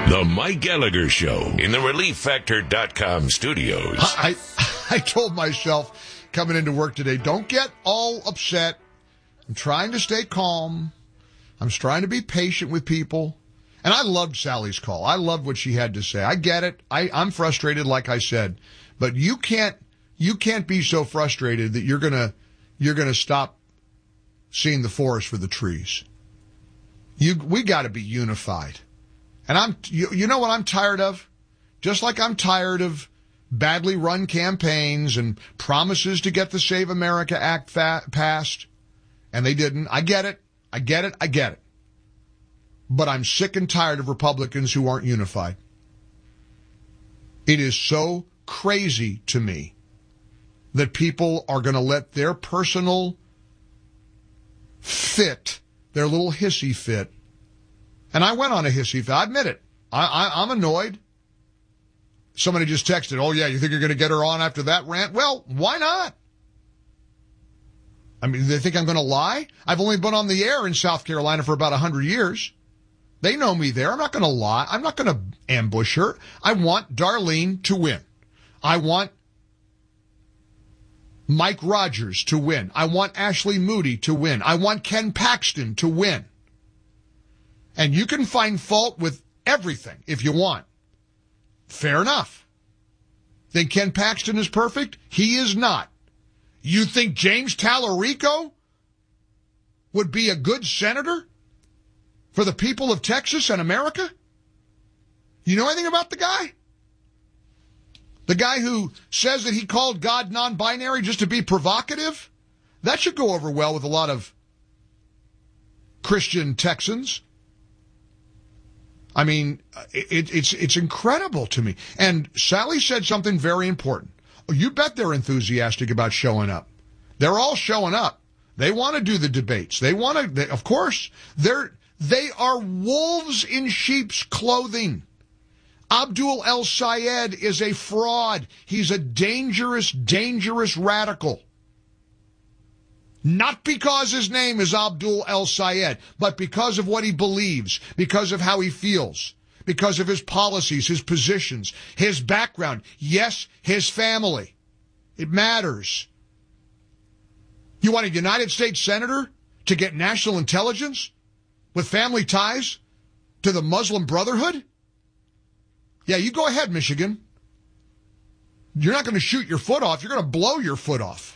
The Mike Gallagher Show in the ReliefFactor.com studios. I told myself coming into work today, don't get all upset. I'm trying to stay calm. I'm trying to be patient with people. And I loved Sally's call. I loved what she had to say. I get it. I'm frustrated, like I said. But you can't be so frustrated that you're gonna stop seeing the forest for the trees. We got to be unified. And you know what I'm tired of? Just like I'm tired of badly run campaigns and promises to get the Save America Act passed, and they didn't. I get it. But I'm sick and tired of Republicans who aren't unified. It is so crazy to me that people are going to let their personal fit, their little hissy fit, and I went on a hissy fit. I admit it. I'm annoyed. Somebody just texted, oh, yeah, you think you're going to get her on after that rant? Well, why not? I mean, they think I'm going to lie? I've only been on the air in South Carolina for about 100 years. They know me there. I'm not going to lie. I'm not going to ambush her. I want Darlene to win. I want Mike Rogers to win. I want Ashley Moody to win. I want Ken Paxton to win. And you can find fault with everything if you want. Fair enough. Think Ken Paxton is perfect? He is not. You think James Tallarico would be a good senator for the people of Texas and America? You know anything about the guy? The guy who says that he called God non-binary just to be provocative? That should go over well with a lot of Christian Texans. I mean, it's incredible to me. And Sally said something very important. You bet they're enthusiastic about showing up. They're all showing up. They want to do the debates. Of course, they are wolves in sheep's clothing. Abdul El-Sayed is a fraud. He's a dangerous, dangerous radical. Not because his name is Abdul El-Sayed, but because of what he believes, because of how he feels, because of his policies, his positions, his background. Yes, his family. It matters. You want a United States senator to get national intelligence with family ties to the Muslim Brotherhood? Yeah, you go ahead, Michigan. You're not going to shoot your foot off. You're going to blow your foot off.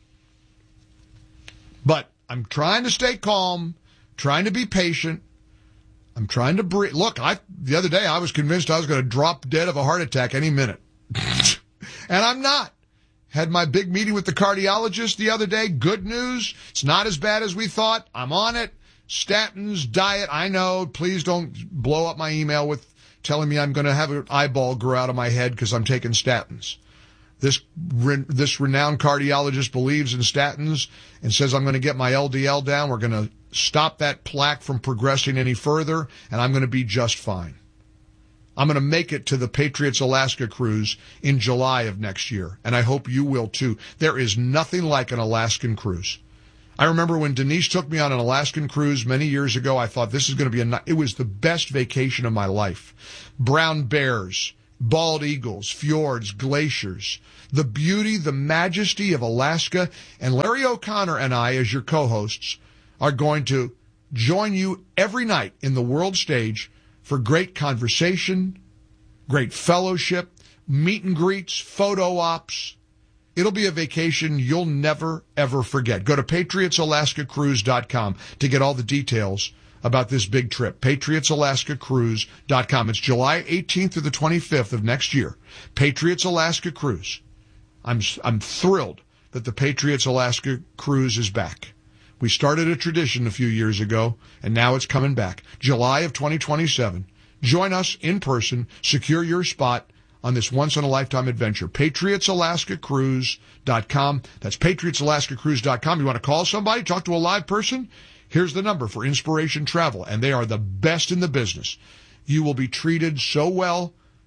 But I'm trying to stay calm, trying to be patient. I'm trying to breathe. Look, the other day I was convinced I was going to drop dead of a heart attack any minute. And I'm not. Had my big meeting with the cardiologist the other day. Good news. It's not as bad as we thought. I'm on it. Statins, diet. I know. Please don't blow up my email with telling me I'm going to have an eyeball grow out of my head because I'm taking statins. This renowned cardiologist believes in statins and says I'm going to get my LDL down. We're going to stop that plaque from progressing any further, and I'm going to be just fine. I'm going to make it to the Patriots Alaska cruise in July of next year, and I hope you will too. There is nothing like an Alaskan cruise. I remember when Denise took me on an Alaskan cruise many years ago, I thought this is going to be it was the best vacation of my life. Brown bears, bald eagles, fjords, glaciers, the beauty, the majesty of Alaska. And Larry O'Connor and I, as your co-hosts, are going to join you every night in the world stage for great conversation, great fellowship, meet and greets, photo ops. It'll be a vacation you'll never, ever forget. Go to PatriotsAlaskaCruise.com to get all the details about this big trip. PatriotsAlaskaCruise.com. It's July 18th to the 25th of next year. Patriots Alaska Cruise. I'm thrilled that the Patriots Alaska Cruise is back. We started a tradition a few years ago, and now it's coming back. July of 2027. Join us in person. Secure your spot on this once-in-a-lifetime adventure. PatriotsAlaskaCruise.com. That's PatriotsAlaskaCruise.com. You want to call somebody, talk to a live person? Here's the number for Inspiration Travel, and they are the best in the business. You will be treated so well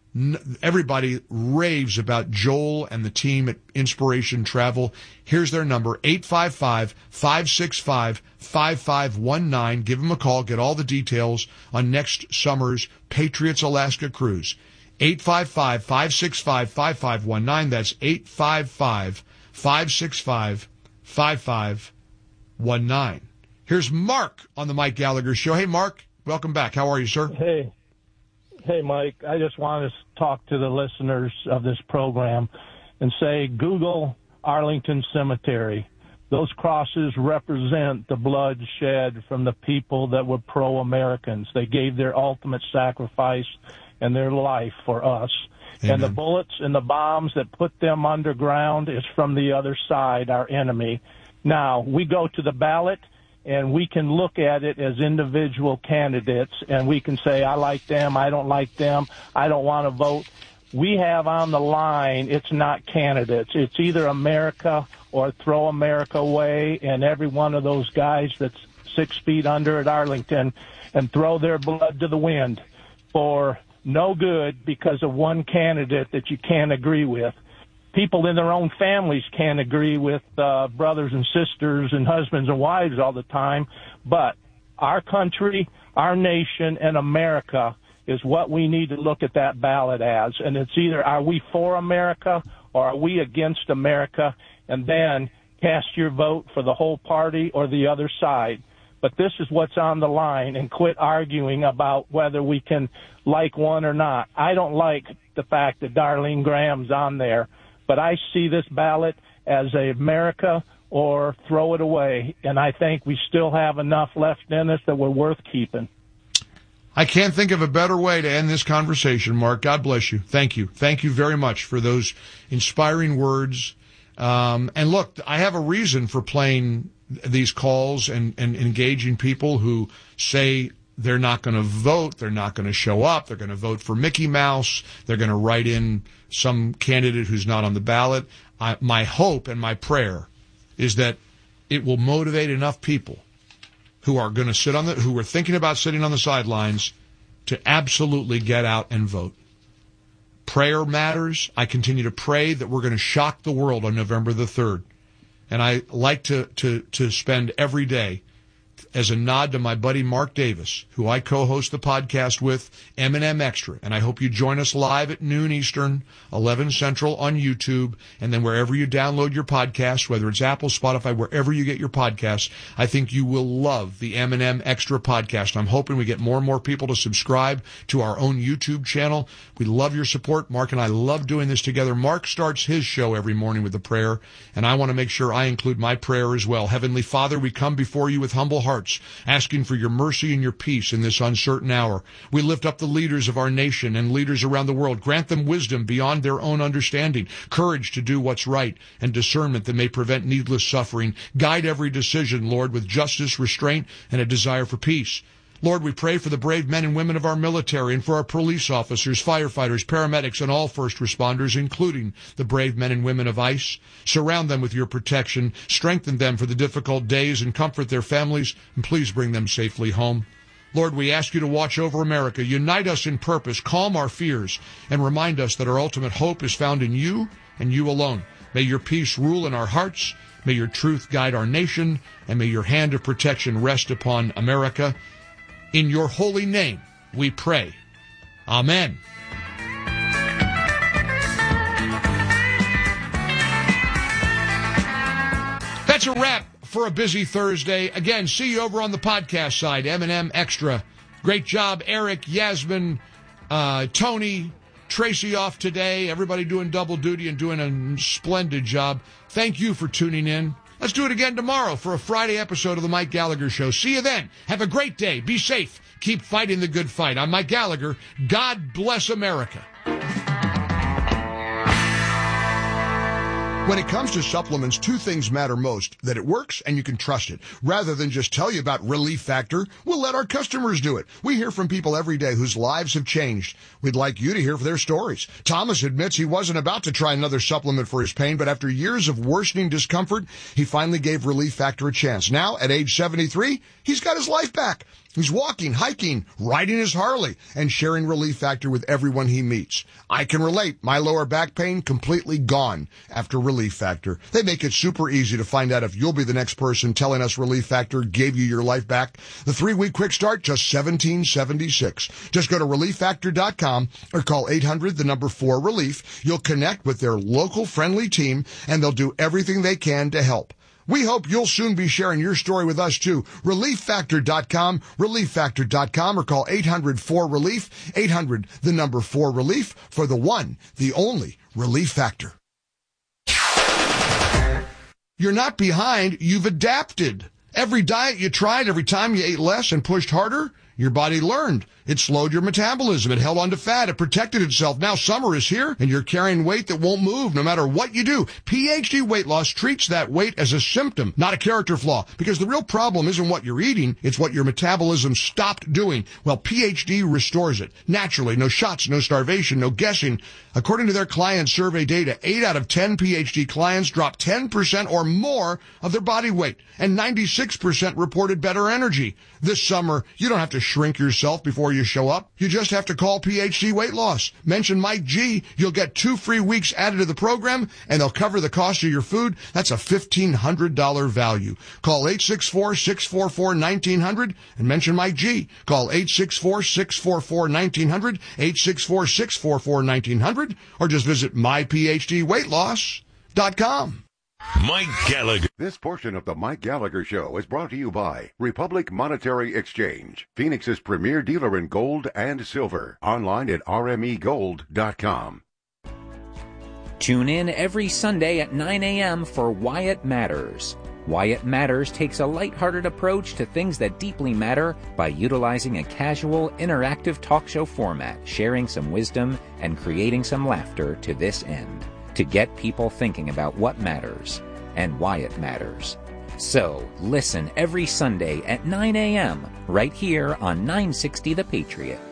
Everybody raves about Joel and the team at Inspiration Travel. Here's their number, 855-565-5519. Give them a call. Get all the details on next summer's Patriots Alaska cruise. 855-565-5519. That's 855-565-5519. Here's Mark on the Mike Gallagher Show. Hey, Mark. Welcome back. How are you, sir? Hey, Mike. I just want to talk to the listeners of this program and say, Google Arlington Cemetery. Those crosses represent the blood shed from the people that were pro-Americans. They gave their ultimate sacrifice and their life for us. Amen. And the bullets and the bombs that put them underground is from the other side, our enemy. Now, we go to the ballot, and we can look at it as individual candidates, and we can say, I like them, I don't like them, I don't want to vote. We have on the line, it's not candidates. It's either America or throw America away, and every one of those guys that's 6 feet under at Arlington and throw their blood to the wind for no good because of one candidate that you can't agree with. People in their own families can't agree with brothers and sisters and husbands and wives all the time, but our country, our nation, and America is what we need to look at that ballot as. And it's either are we for America or are we against America, and then cast your vote for the whole party or the other side. But this is what's on the line, and quit arguing about whether we can like one or not. I don't like the fact that Darlene Graham's on there, but I see this ballot as a America or throw it away, and I think we still have enough left in us that we're worth keeping. I can't think of a better way to end this conversation, Mark. God bless you. Thank you. Thank you very much for those inspiring words. And look, I have a reason for playing these calls and engaging people who say they're not going to vote, they're not going to show up, they're going to vote for Mickey Mouse, they're going to write in some candidate who's not on the ballot. My hope and my prayer is that it will motivate enough people who are going to who are thinking about sitting on the sidelines to absolutely get out and vote. Prayer matters. I continue to pray that we're going to shock the world on November the 3rd. And I like to spend every day as a nod to my buddy Mark Davis, who I co-host the podcast with, M&M Extra. And I hope you join us live at noon Eastern, 11 Central on YouTube, and then wherever you download your podcasts, whether it's Apple, Spotify, wherever you get your podcasts. I think you will love the M&M Extra podcast. I'm hoping we get more and more people to subscribe to our own YouTube channel. We love your support. Mark and I love doing this together. Mark starts his show every morning with a prayer, and I want to make sure I include my prayer as well. Heavenly Father, we come before you with humble hearts, asking for your mercy and your peace in this uncertain hour. We lift up the leaders of our nation and leaders around the world. Grant them wisdom beyond their own understanding, courage to do what's right, and discernment that may prevent needless suffering. Guide every decision, Lord, with justice, restraint, and a desire for peace. Lord, we pray for the brave men and women of our military and for our police officers, firefighters, paramedics, and all first responders, including the brave men and women of ICE. Surround them with your protection, strengthen them for the difficult days, and comfort their families, and please bring them safely home. Lord, we ask you to watch over America, unite us in purpose, calm our fears, and remind us that our ultimate hope is found in you and you alone. May your peace rule in our hearts, may your truth guide our nation, and may your hand of protection rest upon America. In your holy name, we pray. Amen. That's a wrap for a busy Thursday. Again, see you over on the podcast side, M&M Extra. Great job, Eric, Yasmin, Tony, Tracy off today. Everybody doing double duty and doing a splendid job. Thank you for tuning in. Let's do it again tomorrow for a Friday episode of the Mike Gallagher Show. See you then. Have a great day. Be safe. Keep fighting the good fight. I'm Mike Gallagher. God bless America. When it comes to supplements, two things matter most: that it works and you can trust it. Rather than just tell you about Relief Factor, we'll let our customers do it. We hear from people every day whose lives have changed. We'd like you to hear their stories. Thomas admits he wasn't about to try another supplement for his pain, but after years of worsening discomfort, he finally gave Relief Factor a chance. Now, at age 73, he's got his life back. He's walking, hiking, riding his Harley, and sharing Relief Factor with everyone he meets. I can relate. My lower back pain completely gone after Relief Factor. They make it super easy to find out if you'll be the next person telling us Relief Factor gave you your life back. The 3-week quick start, just $17.76. Just go to ReliefFactor.com or call 800-4-RELIEF. You'll connect with their local friendly team, and they'll do everything they can to help. We hope you'll soon be sharing your story with us, too. ReliefFactor.com, ReliefFactor.com, or call 800-4-RELIEF, 800-4-RELIEF, for the one, the only Relief Factor. You're not behind, you've adapted. Every diet you tried, every time you ate less and pushed harder, your body learned. It slowed your metabolism. It held on to fat. It protected itself. Now summer is here, and you're carrying weight that won't move no matter what you do. PhD Weight Loss treats that weight as a symptom, not a character flaw, because the real problem isn't what you're eating. It's what your metabolism stopped doing. Well, PhD restores it. Naturally, no shots, no starvation, no guessing. According to their client survey data, 8 out of 10 PhD clients dropped 10% or more of their body weight, and 96% reported better energy. This summer, you don't have to shrink yourself before you show up. You just have to call PhD Weight Loss. Mention Mike G. You'll get 2 free weeks added to the program, and they'll cover the cost of your food. That's a $1,500 value. Call 864-644-1900 and mention Mike G. Call 864-644-1900, 864-644-1900, or just visit myphdweightloss.com. Mike Gallagher. This portion of the Mike Gallagher Show is brought to you by Republic Monetary Exchange, Phoenix's premier dealer in gold and silver. Online at rmegold.com. Tune in every Sunday at 9 a.m. for Wyatt Matters. Wyatt Matters takes a lighthearted approach to things that deeply matter by utilizing a casual, interactive talk show format, sharing some wisdom and creating some laughter to this end, to get people thinking about what matters and why it matters. So, listen every Sunday at 9 a.m. right here on 960 The Patriot.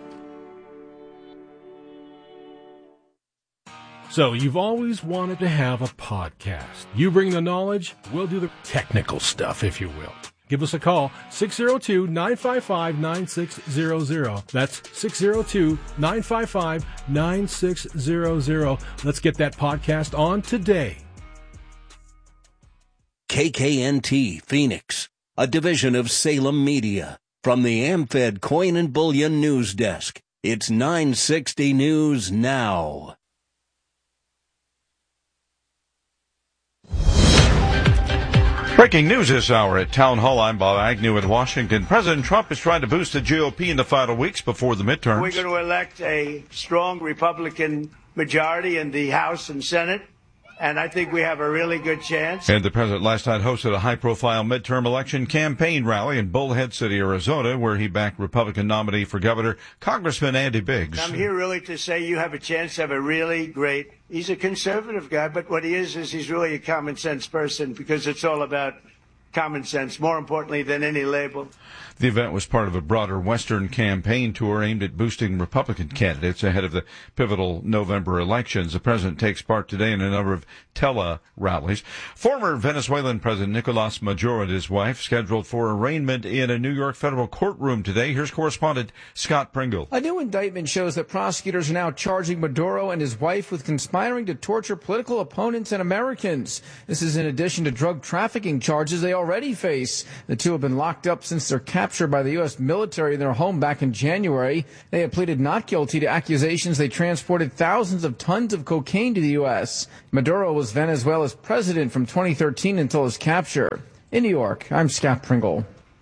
So, you've always wanted to have a podcast. You bring the knowledge, we'll do the technical stuff, if you will. Give us a call, 602-955-9600. That's 602-955-9600. Let's get that podcast on today. KKNT Phoenix, a division of Salem Media. From the AmFed Coin and Bullion News Desk, it's 960 News Now. Breaking news this hour at Town Hall. I'm Bob Agnew in Washington. President Trump is trying to boost the GOP in the final weeks before the midterms. We're going to elect a strong Republican majority in the House and Senate, and I think we have a really good chance. And the president last night hosted a high-profile midterm election campaign rally in Bullhead City, Arizona, where he backed Republican nominee for governor, Congressman Andy Biggs. I'm here really to say you have a chance to have a really great, he's a conservative guy, but what he is he's really a common sense person, because it's all about common sense, more importantly than any label. The event was part of a broader Western campaign tour aimed at boosting Republican candidates ahead of the pivotal November elections. The president takes part today in a number of tele-rallies. Former Venezuelan President Nicolas Maduro and his wife scheduled for arraignment in a New York federal courtroom today. Here's correspondent Scott Pringle. A new indictment shows that prosecutors are now charging Maduro and his wife with conspiring to torture political opponents and Americans. This is in addition to drug trafficking charges they already face. The two have been locked up since their capture by the U.S. military in their home back in January. They have pleaded not guilty to accusations they transported thousands of tons of cocaine to the U.S. Maduro was Venezuela's president from 2013 until his capture. In New York, I'm Scott Pringle.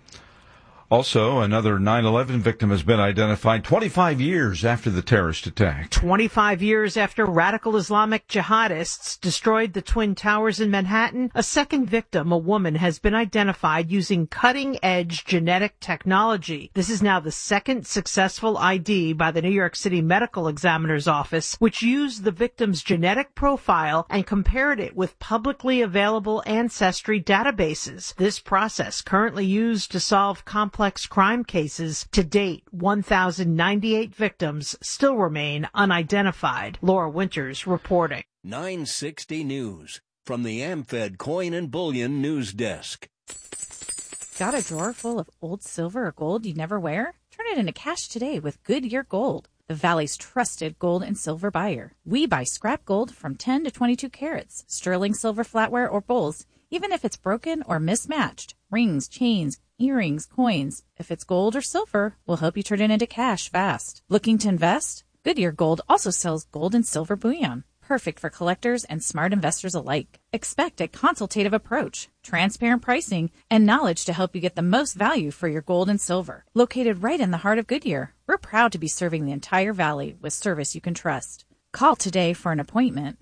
Also, another 9/11 victim has been identified 25 years after the terrorist attack. 25 years after radical Islamic jihadists destroyed the Twin Towers in Manhattan, a second victim, a woman, has been identified using cutting-edge genetic technology. This is now the second successful ID by the New York City Medical Examiner's Office, which used the victim's genetic profile and compared it with publicly available ancestry databases. This process, currently used to solve complex crime cases, to date, 1,098 victims still remain unidentified. Laura Winters reporting. 960 News from the AmFed Coin and Bullion News Desk. Got a drawer full of old silver or gold you never wear? Turn it into cash today with Goodyear Gold, the Valley's trusted gold and silver buyer. We buy scrap gold from 10 to 22 carats, sterling silver flatware or bowls, even if it's broken or mismatched. Rings, chains, earrings, coins. If it's gold or silver, we'll help you turn it into cash fast. Looking to invest? Goodyear Gold also sells gold and silver bullion. Perfect for collectors and smart investors alike. Expect a consultative approach, transparent pricing, and knowledge to help you get the most value for your gold and silver. Located right in the heart of Goodyear, we're proud to be serving the entire valley with service you can trust. Call today for an appointment,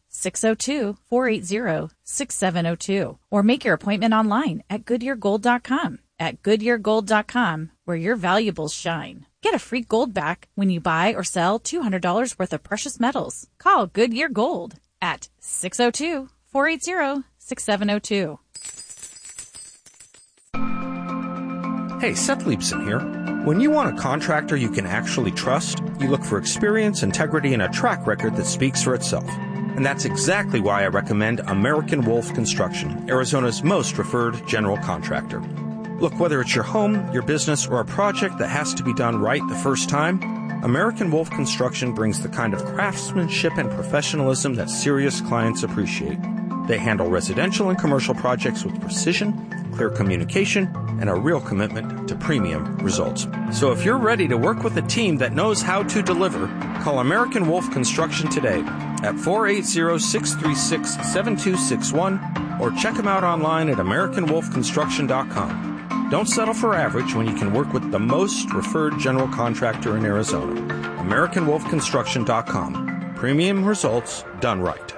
602-480-6702, or make your appointment online at GoodyearGold.com. At GoodyearGold.com, where your valuables shine. Get a free gold back when you buy or sell $200 worth of precious metals. Call Goodyear Gold at 602-480-6702. Hey, Seth Leibson here. When you want a contractor you can actually trust, you look for experience, integrity, and a track record that speaks for itself. And that's exactly why I recommend American Wolf Construction, Arizona's most referred general contractor. Look, whether it's your home, your business, or a project that has to be done right the first time, American Wolf Construction brings the kind of craftsmanship and professionalism that serious clients appreciate. They handle residential and commercial projects with precision, clear communication, and a real commitment to premium results. So if you're ready to work with a team that knows how to deliver, call American Wolf Construction today at 480-636-7261 or check them out online at AmericanWolfConstruction.com. Don't settle for average when you can work with the most referred general contractor in Arizona. AmericanWolfConstruction.com. Premium results done right.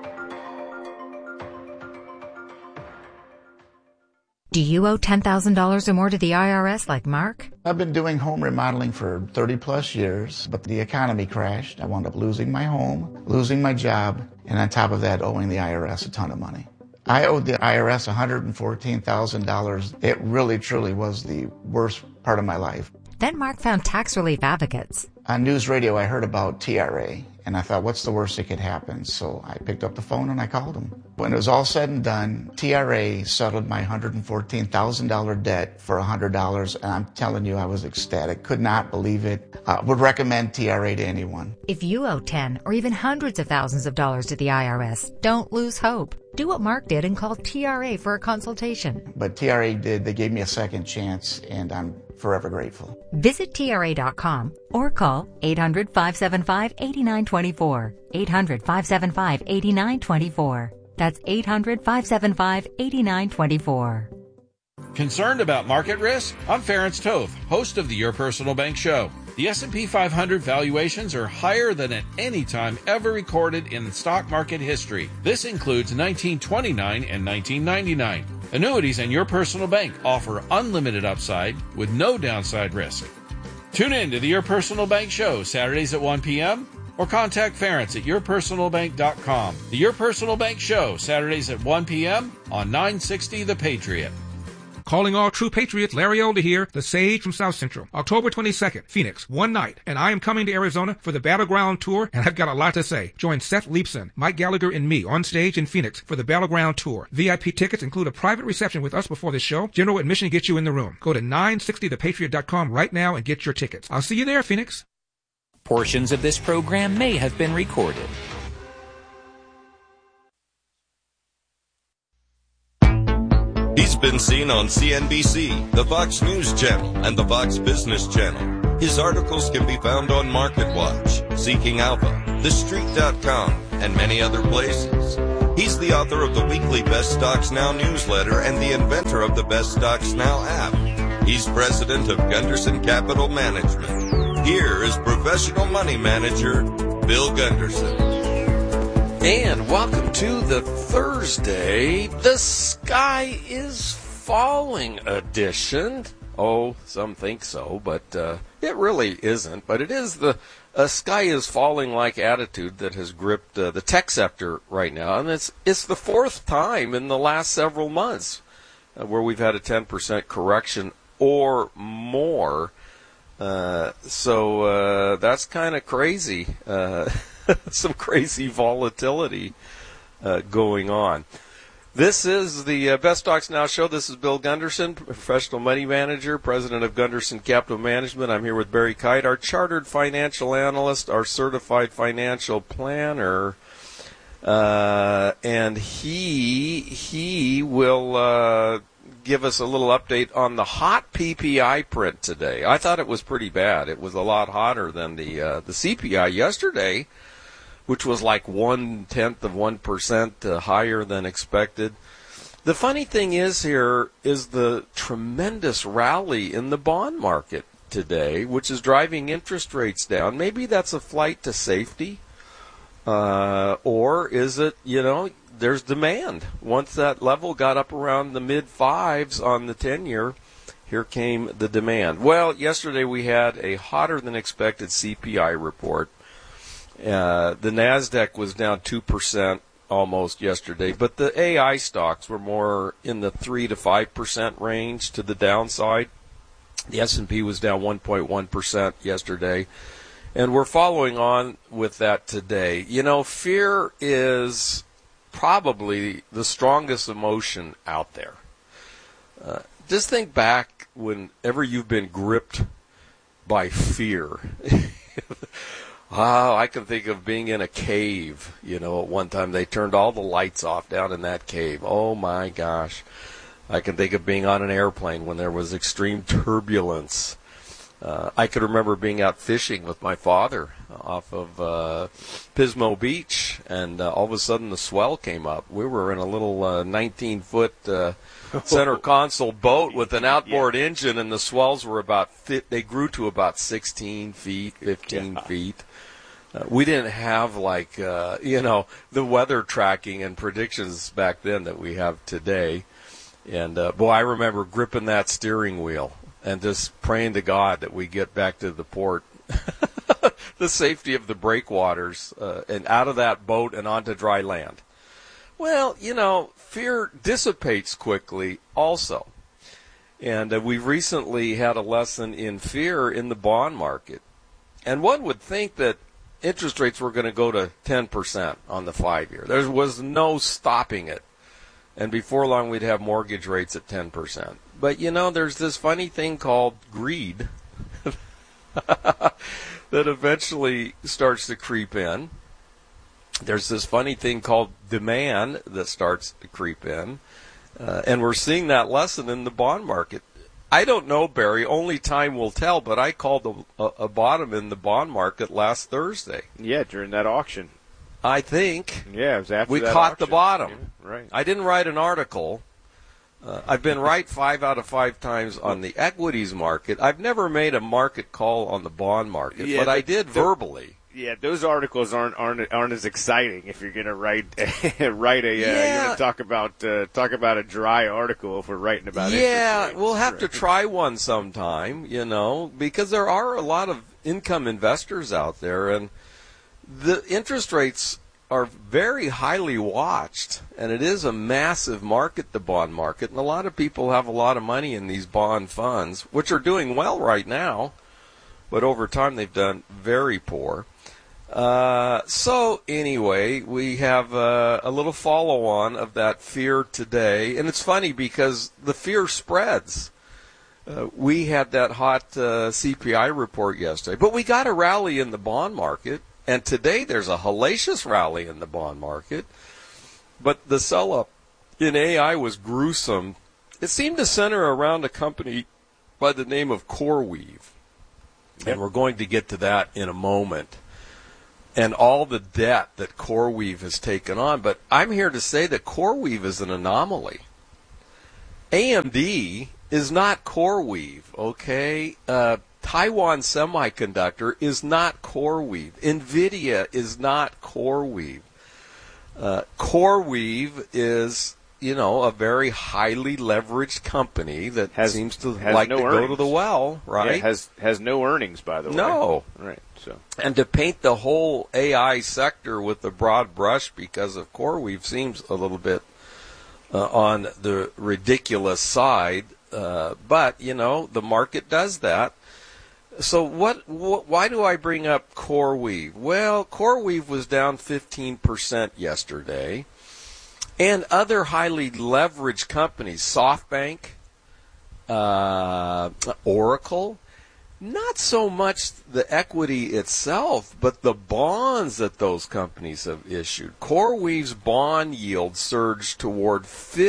Do you owe $10,000 or more to the IRS like Mark? I've been doing home remodeling for 30 plus years, but the economy crashed. I wound up losing my home, losing my job, and on top of that, owing the IRS a ton of money. I owed the IRS $114,000. It really, truly was the worst part of my life. Then Mark found Tax Relief Advocates. On news radio, I heard about TRA, and I thought, what's the worst that could happen? So I picked up the phone and I called them. When it was all said and done, TRA settled my $114,000 debt for $100, and I'm telling you, I was ecstatic. Could not believe it. Would recommend TRA to anyone. If you owe 10 or even hundreds of thousands of dollars to the IRS, don't lose hope. Do what Mark did and call TRA for a consultation. But TRA did. They gave me a second chance, and I'm forever grateful. Visit TRA.com or call 800-575-8924. 800-575-8924. That's 800-575-8924. Concerned about market risk? I'm Ference Toth, host of the Your Personal Bank Show. The S&P 500 valuations are higher than at any time ever recorded in stock market history. This includes 1929 and 1999. Annuities and Your Personal Bank offer unlimited upside with no downside risk. Tune in to the Your Personal Bank Show Saturdays at 1 p.m. or contact Ference at yourpersonalbank.com. The Your Personal Bank Show Saturdays at 1 p.m. on 960 The Patriot. Calling all true patriots, Larry Elder here, the Sage from South Central. October 22nd, Phoenix, one night, and I am coming to Arizona for the Battleground Tour, and I've got a lot to say. Join Seth Leibson, Mike Gallagher, and me on stage in Phoenix for the Battleground Tour. VIP tickets include a private reception with us before the show. General admission gets you in the room. Go to 960thepatriot.com right now and get your tickets. I'll see you there, Phoenix. Portions of this program may have been recorded. He's been seen on CNBC, the Fox News Channel, and the Fox Business Channel. His articles can be found on MarketWatch, Seeking Alpha, TheStreet.com, and many other places. He's the author of the weekly Best Stocks Now newsletter and the inventor of the Best Stocks Now app. He's president of Gunderson Capital Management. Here is professional money manager, Bill Gunderson. And welcome to the Thursday, The Sky is Falling edition. Oh, some think so, but it really isn't. But it is the sky is falling like attitude that has gripped the tech sector right now. And it's the fourth time in the last several months where we've had a 10% correction or more. So that's kind of crazy. Some crazy volatility going on. This is the Best Stocks Now show. This is Bill Gunderson, professional money manager, president of Gunderson Capital Management. I'm here with Barry Kite, our chartered financial analyst, our certified financial planner, and he will give us a little update on the hot PPI print today. I thought it was pretty bad. It was a lot hotter than the CPI yesterday, which was like 0.1% higher than expected. The funny thing is here is the tremendous rally in the bond market today, which is driving interest rates down. Maybe that's a flight to safety, or is it, there's demand. Once that level got up around the mid-5s on the 10-year, here came the demand. Well, yesterday we had a hotter than expected CPI report. The NASDAQ was down 2% almost yesterday, but the AI stocks were more in the 3 to 5% range to the downside. The S&P was down 1.1% yesterday, and we're following on with that today. Fear is probably the strongest emotion out there. Just think back whenever you've been gripped by fear. I can think of being in a cave. At one time they turned all the lights off down in that cave. Oh my gosh. I can think of being on an airplane when there was extreme turbulence. I could remember being out fishing with my father off of Pismo Beach, and all of a sudden the swell came up. We were in a little 19-foot center console boat with an outboard engine, and the swells were they grew to about 16 feet, 15 feet. We didn't have the weather tracking and predictions back then that we have today. And I remember gripping that steering wheel and just praying to God that we get back to the port, the safety of the breakwaters, and out of that boat and onto dry land. Well, fear dissipates quickly also. And we've recently had a lesson in fear in the bond market. And one would think that interest rates were going to go to 10% on the 5-year. There was no stopping it. And before long, we'd have mortgage rates at 10%. But, there's this funny thing called greed that eventually starts to creep in. There's this funny thing called demand that starts to creep in. And we're seeing that lesson in the bond market. I don't know, Barry. Only time will tell, but I called a bottom in the bond market last Thursday. Yeah, during that auction. I think. Yeah, it was after we that caught auction. The bottom. Yeah, right. I didn't write an article. I've been right 5 out of 5 times on the equities market. I've never made a market call on the bond market, but I did verbally. Yeah, those articles aren't as exciting if you're going to write you're going to talk about a dry article if we're writing about interest rates. We'll have to try one sometime, because there are a lot of income investors out there, and the interest rates are very highly watched, and it is a massive market, the bond market, and a lot of people have a lot of money in these bond funds, which are doing well right now, but over time they've done very poor. So anyway, we have a little follow-on of that fear today, and it's funny because the fear spreads. We had that hot CPI report yesterday, but we got a rally in the bond market, and today there's a hellacious rally in the bond market, but the sell-up in AI was gruesome. It seemed to center around a company by the name of CoreWeave, and we're going to get to that in a moment, and all the debt that CoreWeave has taken on. But I'm here to say that CoreWeave is an anomaly. AMD is not CoreWeave, okay? Taiwan Semiconductor is not CoreWeave. NVIDIA is not CoreWeave. CoreWeave is, a very highly leveraged company that seems to like to go to the well, right? Yeah, has no earnings, by the way. No. Right. So. And to paint the whole AI sector with a broad brush because of CoreWeave seems a little bit on the ridiculous side. But, the market does that. So why do I bring up CoreWeave? Well, CoreWeave was down 15% yesterday. And other highly leveraged companies, SoftBank, Oracle, not so much the equity itself, but the bonds that those companies have issued. CoreWeave's bond yield surged toward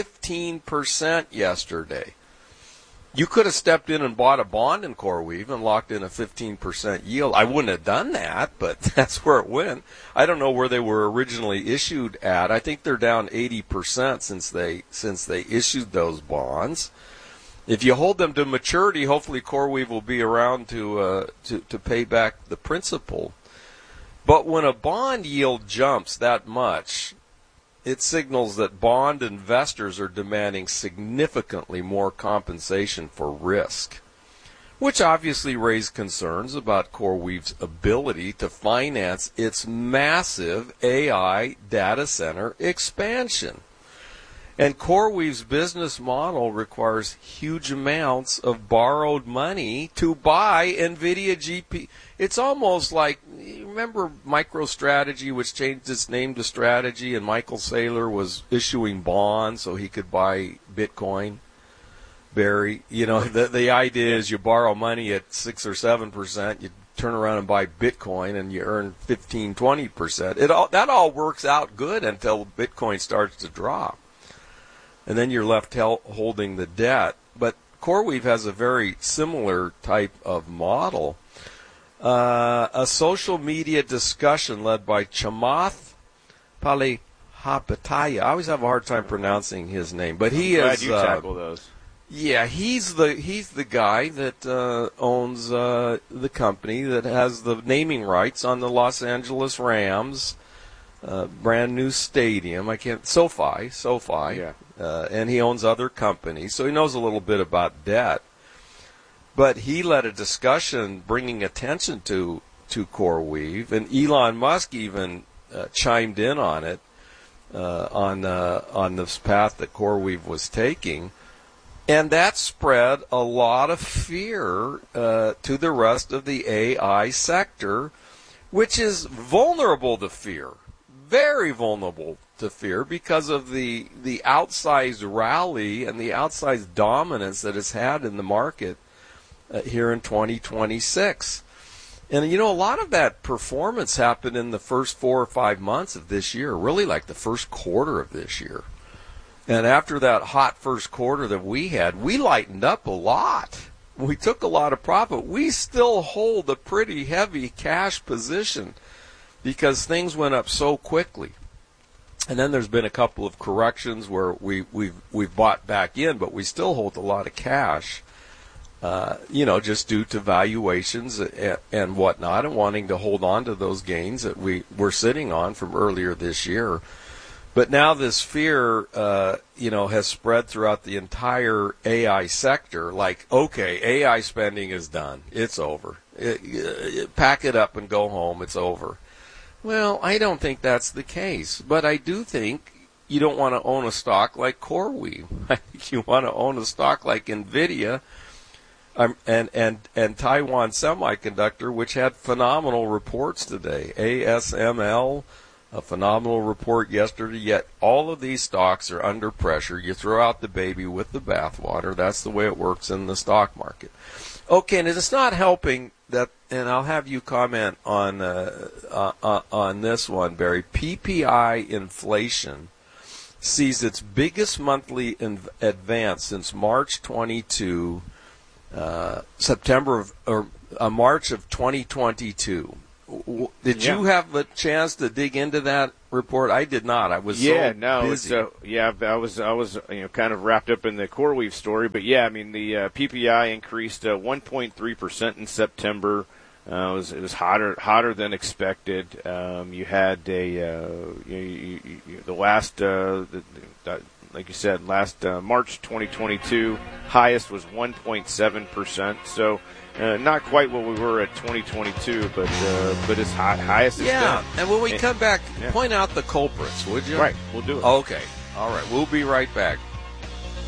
15% yesterday. You could have stepped in and bought a bond in CoreWeave and locked in a 15% yield. I wouldn't have done that, but that's where it went. I don't know where they were originally issued at. I think they're down 80% since they issued those bonds. If you hold them to maturity, hopefully CoreWeave will be around to pay back the principal. But when a bond yield jumps that much, it signals that bond investors are demanding significantly more compensation for risk, which obviously raised concerns about CoreWeave's ability to finance its massive AI data center expansion. And CoreWeave's business model requires huge amounts of borrowed money to buy NVIDIA GPU. It's almost like, you remember MicroStrategy, which changed its name to Strategy, and Michael Saylor was issuing bonds so he could buy Bitcoin? Barry, the idea is you borrow money at 6 or 7%, you turn around and buy Bitcoin, and you earn 15, 20%. That all works out good until Bitcoin starts to drop. And then you're left holding the debt. But CoreWeave has a very similar type of model. A social media discussion led by Chamath Palihapitiya. I always have a hard time pronouncing his name, but he is. Glad you tackle those. Yeah, he's the guy that owns the company that has the naming rights on the Los Angeles Rams brand new stadium. SoFi. Yeah. And he owns other companies, so he knows a little bit about debt. But he led a discussion bringing attention to CoreWeave, and Elon Musk even chimed in on it, on this path that CoreWeave was taking. And that spread a lot of fear to the rest of the AI sector, which is vulnerable to fear, very vulnerable to fear because of the outsized rally and the outsized dominance that it's had in the market here in 2026. And, a lot of that performance happened in the first 4 or 5 months of this year, really like the first quarter of this year. And after that hot first quarter that we had, we lightened up a lot. We took a lot of profit. We still hold a pretty heavy cash position because things went up so quickly. And then there's been a couple of corrections where we've bought back in, but we still hold a lot of cash, just due to valuations and whatnot, and wanting to hold on to those gains that we were sitting on from earlier this year. But now this fear, has spread throughout the entire AI sector. Like, okay, AI spending is done. It's over. Pack it up and go home. It's over. Well, I don't think that's the case. But I do think you don't want to own a stock like CoreWeave. I think you want to own a stock like NVIDIA and Taiwan Semiconductor, which had phenomenal reports today. ASML, a phenomenal report yesterday, yet all of these stocks are under pressure. You throw out the baby with the bathwater. That's the way it works in the stock market. Okay, and it's not helping that, and I'll have you comment on this one, Barry. PPI inflation sees its biggest monthly advance since March 22, March of 2022. Did you have a chance to dig into that report? I did not. I was busy. I was kind of wrapped up in the CoreWeave story, but the PPI increased 1.3% in September. It was hotter than expected. You had like you said, last March 2022 highest was 1.7%. So. Not quite what we were at 2022, but it's highest. Yeah, and when we come back, point out the culprits, would you? Right, we'll do it. Okay, all right, we'll be right back.